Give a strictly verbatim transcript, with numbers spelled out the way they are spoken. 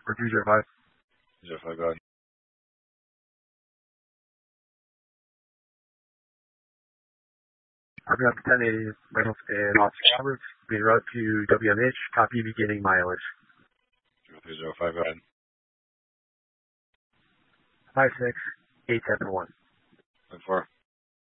for two zero five. zero five, go ahead. I've got ten eighty Reynolds and Oscar Roberts being route to W M H, copy beginning mileage. zero three zero five, go ahead. five six eight seven one. five four.